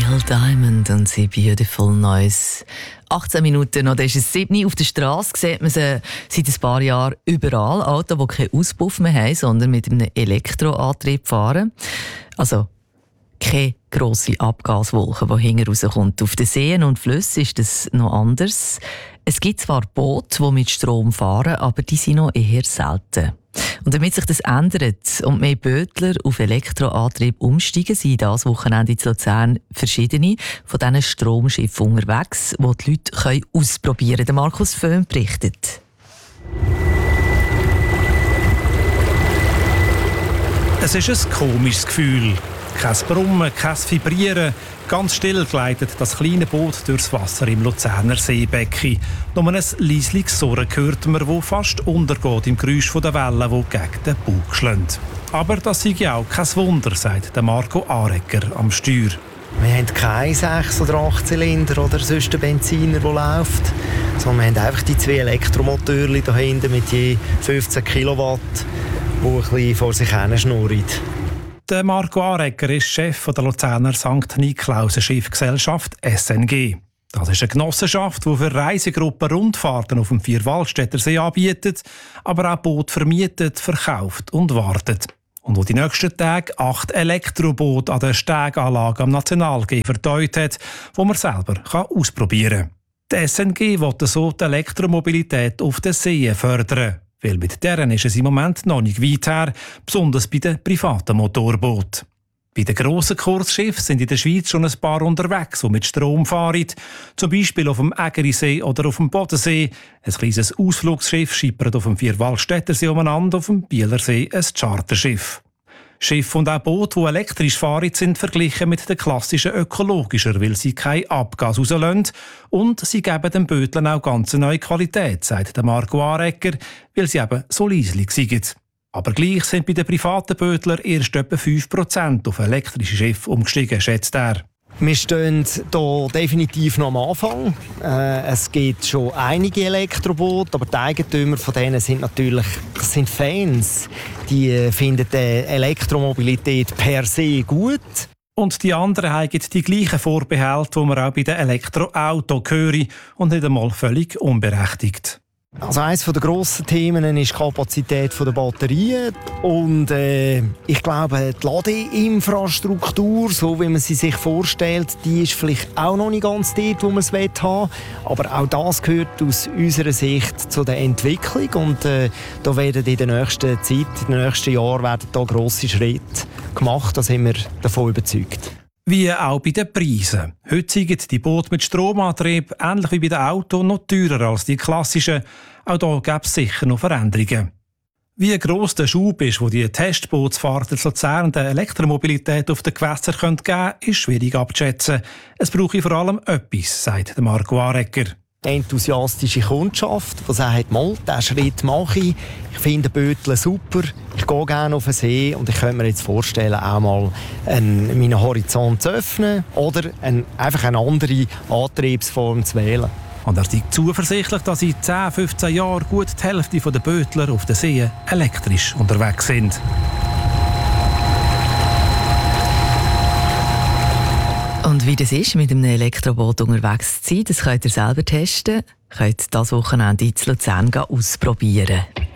Neil Diamond und sie Beautiful Noise. 18 Minuten oder ist es 7 auf der Straße, sieht man sie seit ein paar Jahren überall. Autos, die keinen Auspuff mehr haben, sondern mit einem Elektroantrieb fahren. Also keine grosse Abgaswolke, die hinten rauskommt. Auf den Seen und Flüssen ist das noch anders. Es gibt zwar Boote, die mit Strom fahren, aber die sind noch eher selten. Und damit sich das ändert und mehr Bötler auf Elektroantrieb umsteigen, sind dieses Wochenende in Luzern verschiedene von diesen Stromschiffen unterwegs, die die Leute ausprobieren können. Der Markus Föhn berichtet. Es ist ein komisches Gefühl. Kein Brummen, kein Vibrieren. Ganz still gleitet das kleine Boot durchs Wasser im Luzerner Seebecken. Nur ein leisliches Surren hört man, das fast untergeht im Geräusch der Wellen, die gegen den Bug schlagen. Aber das sei ja auch kein Wunder, sagt Marco Arecker am Steuer. Wir haben keine 6 oder 8 Zylinder oder sonst einen Benziner, der läuft. Sondern wir haben einfach die 2 Elektromotoren da hinten mit je 15 Kilowatt, die ein bisschen vor sich hin schnurren. Der Marco Arecker ist Chef der Luzerner St. Niklausen Schiffgesellschaft SNG. Das ist eine Genossenschaft, die für Reisegruppen Rundfahrten auf dem Vierwaldstätter See anbietet, aber auch Boote vermietet, verkauft und wartet. Und wo die nächsten Tage 8 Elektroboote an der Steganlage am Nationalgeh verteut hat, wo man selber ausprobieren kann. Die SNG will so die Elektromobilität auf den Seen fördern. Weil mit deren ist es im Moment noch nicht weit her, besonders bei den privaten Motorbooten. Bei den grossen Kursschiffen sind in der Schweiz schon ein paar unterwegs, die mit Strom fahren. Zum Beispiel auf dem Ägerisee oder auf dem Bodensee. Ein kleines Ausflugsschiff schippert auf dem Vierwaldstättersee umeinander, auf dem Bielersee ein Charterschiff. Schiffe und auch Boote, die elektrisch fahren, sind verglichen mit den klassischen ökologischer, weil sie kein Abgas rauslassen. Und sie geben den Bötlern auch ganz neue Qualität, sagt Marco Arecker, weil sie eben so leislich sind. Aber gleich sind bei den privaten Bötlern erst etwa 5% auf elektrische Schiffe umgestiegen, schätzt er. Wir stehen hier definitiv noch am Anfang. Es gibt schon einige Elektroboote, aber die Eigentümer von denen sind natürlich Fans. Die finden die Elektromobilität per se gut. Und die anderen haben die gleichen Vorbehalte, die man auch bei den Elektroautos hören, und nicht einmal völlig unberechtigt. Also eines der grossen Themen ist die Kapazität der Batterien und ich glaube, die Ladeinfrastruktur, so wie man sie sich vorstellt, die ist vielleicht auch noch nicht ganz dort, wo man es haben will. Aber auch das gehört aus unserer Sicht zu der Entwicklung und da werden in der nächsten Zeit, in den nächsten Jahren werden da grosse Schritte gemacht, da sind wir davon überzeugt. Wie auch bei den Preisen. Heute sind die Boote mit Stromantrieb, ähnlich wie bei den Autos, noch teurer als die klassischen. Auch da gäbe es sicher noch Veränderungen. Wie gross der Schub ist, wo die Testbootsfahrer in Luzern der Elektromobilität auf den Gewässern geben können, ist schwierig abzuschätzen. Es brauche vor allem etwas, sagt Marco Arecker. Enthusiastische Kundschaft, die sagt, mal, diesen Schritt mache ich. Ich finde Böteln super, ich gehe gerne auf den See und ich könnte mir jetzt vorstellen, auch mal meinen Horizont zu öffnen oder einfach eine andere Antriebsform zu wählen. Und er ist zuversichtlich, dass in 10-15 Jahren gut die Hälfte der Bötler auf den Seen elektrisch unterwegs sind. Und wie das ist, mit einem Elektroboot unterwegs zu sein, das könnt ihr selber testen. Könnt das Wochenende in Luzern ausprobieren.